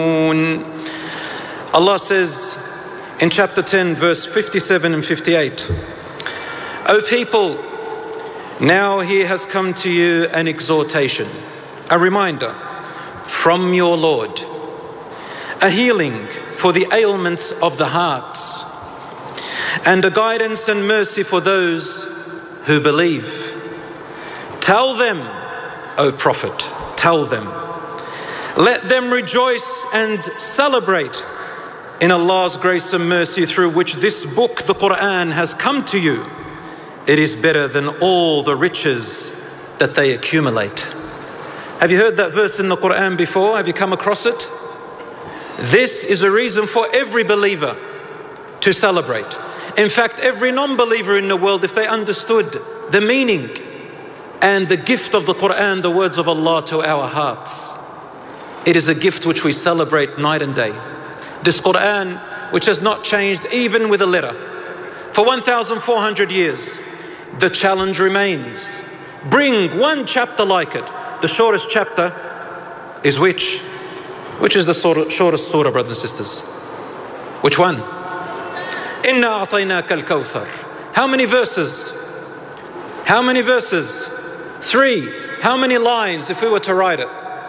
Allah says in chapter 10 verse 57 and 58, O people, now here has come to you an exhortation, a reminder from your Lord, a healing for the ailments of the hearts, and a guidance and mercy for those who believe. Tell them, O Prophet, tell them, let them rejoice and celebrate in Allah's grace and mercy through which this book, the Quran, has come to you. It is better than all the riches that they accumulate. Have you heard that verse in the Quran before? Have you come across it? This is a reason for every believer to celebrate. In fact, every non-believer in the world, if they understood the meaning and the gift of the Quran, the words of Allah to our hearts, it is a gift which we celebrate night and day. This Quran, which has not changed even with a letter for 1,400 years, the challenge remains. Bring one chapter like it. The shortest chapter is which? Which is the shortest surah, brothers and sisters? Which one? Inna a'tainaka al-kawthar. How many verses? How many verses? 3. How many lines if we were to write it?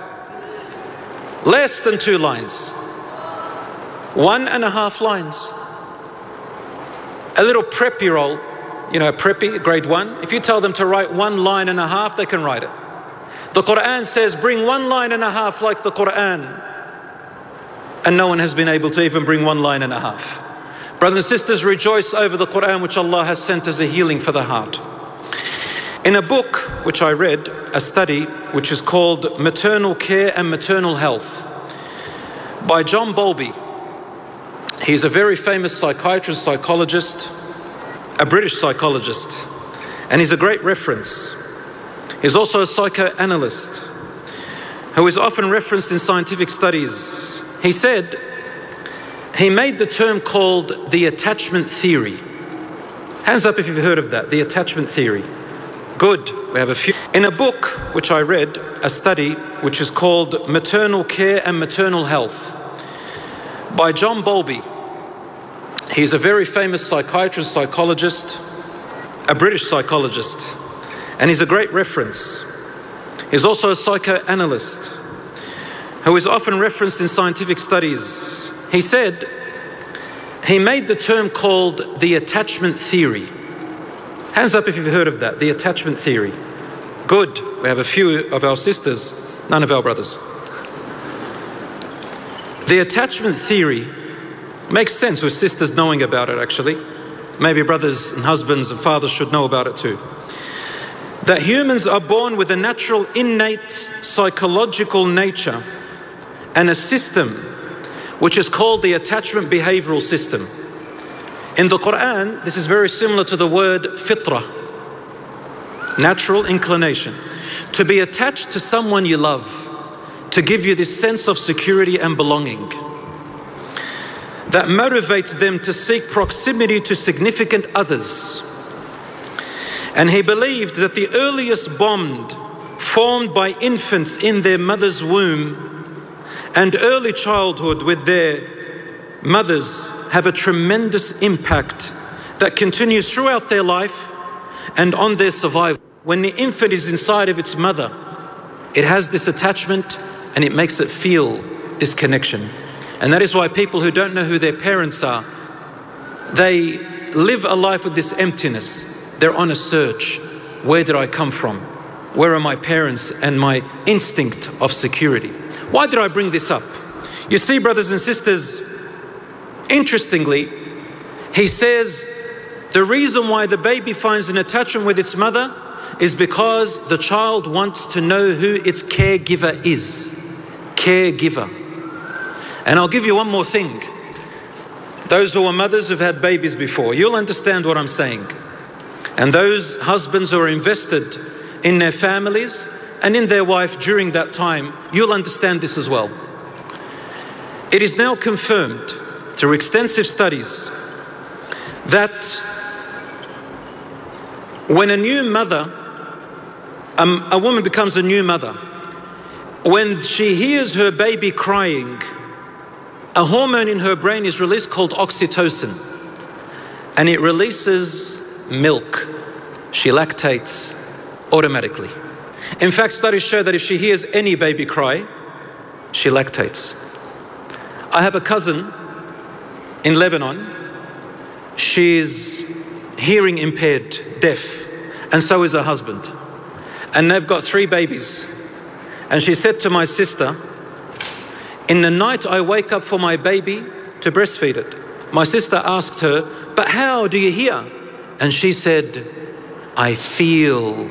Less than 2 lines. 1.5 lines. A little preppy roll, you know, preppy, grade 1. If you tell them to write 1.5 lines, they can write it. The Quran says, bring 1.5 lines like the Quran. And no one has been able to even bring 1.5 lines. Brothers and sisters, rejoice over the Quran which Allah has sent as a healing for the heart. In a book which I read, a study which is called Maternal Care and Maternal Health by John Bowlby. He's a very famous psychiatrist, psychologist, a British psychologist, and he's a great reference. He's also a psychoanalyst who is often referenced in scientific studies. He said he made the term called the attachment theory. Hands up if you've heard of that, the attachment theory. Good, we have a few. In a book which I read, a study which is called Maternal Care and Maternal Health by John Bowlby. He's a very famous psychiatrist, psychologist, a British psychologist, and he's a great reference. He's also a psychoanalyst who is often referenced in scientific studies. He said he made the term called the attachment theory. Hands up if you've heard of that, the attachment theory. Good, we have a few of our sisters, none of our brothers. The attachment theory makes sense with sisters knowing about it actually. Maybe brothers and husbands and fathers should know about it too. That humans are born with a natural innate psychological nature and a system which is called the attachment behavioral system. In the Quran, this is very similar to the word fitrah, natural inclination. To be attached to someone you love, to give you this sense of security and belonging that motivates them to seek proximity to significant others. And he believed that the earliest bond formed by infants in their mother's womb and early childhood with their mothers have a tremendous impact that continues throughout their life and on their survival. When the infant is inside of its mother, it has this attachment and it makes it feel this connection. And that is why people who don't know who their parents are, they live a life with this emptiness. They're on a search. Where did I come from? Where are my parents and my instinct of security? Why did I bring this up? You see, brothers and sisters, interestingly, he says the reason why the baby finds an attachment with its mother is because the child wants to know who its caregiver is. Caregiver. And I'll give you one more thing. Those who are mothers who've had babies before, you'll understand what I'm saying. And those husbands who are invested in their families and in their wife during that time, you'll understand this as well. It is now confirmed through extensive studies that when a new mother, a woman becomes a new mother, when she hears her baby crying, a hormone in her brain is released called oxytocin, and it releases milk. She lactates automatically. In fact, studies show that if she hears any baby cry, she lactates. I have a cousin in Lebanon. She's hearing impaired, deaf, and so is her husband. And they've got 3 babies. And she said to my sister, in the night I wake up for my baby to breastfeed it. My sister asked her, but how do you hear? And she said, I feel.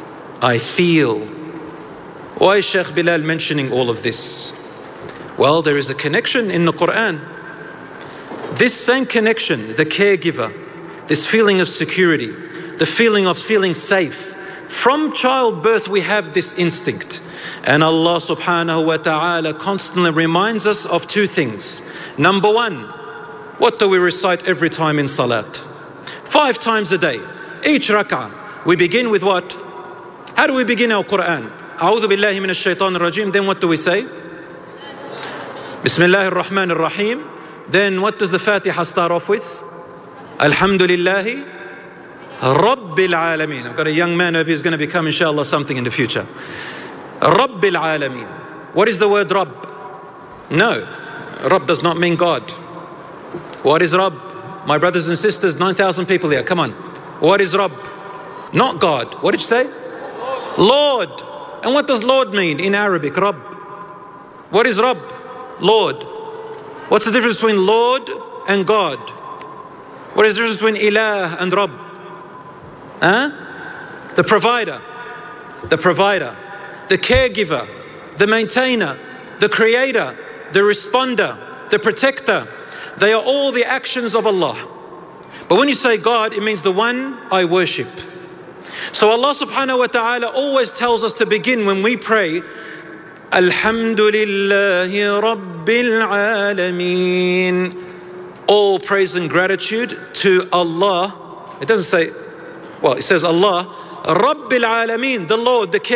Why is Sheikh Bilal mentioning all of this? Well, there is a connection in the Quran. This same connection, the caregiver, this feeling of security, the feeling of feeling safe. From childbirth we have this instinct. And Allah subhanahu wa ta'ala constantly reminds us of 2 things. Number 1, what do we recite every time in salat? 5 times a day. Each rak'ah. We begin with what? How do we begin our Quran? A'udhu billahi minash shaitanir rajim. Then what do we say? Bismillahir Rahmanir Rahim. Then what does the Fatiha start off with? Alhamdulillahi Rabbil Alameen. I've got a young man over here who's going to become, inshallah, something in the future. Rabbil Alameen. What is the word Rabb? No, Rabb does not mean God. What is Rabb? My brothers and sisters, 9,000 people here, come on. What is Rabb? Not God. What did you say? Lord. And what does Lord mean in Arabic? Rabb. What is Rabb? Lord. What's the difference between Lord and God? What is the difference between Ilah and Rabb? The provider, the caregiver, the maintainer, the creator, the responder, the protector. They are all the actions of Allah. But when you say God, it means the one I worship. So Allah subhanahu wa ta'ala always tells us to begin when we pray, Alhamdulillahi Rabbil Alameen. All praise and gratitude to Allah. It doesn't say, well, it says Allah, Rabbil Alameen, the Lord, the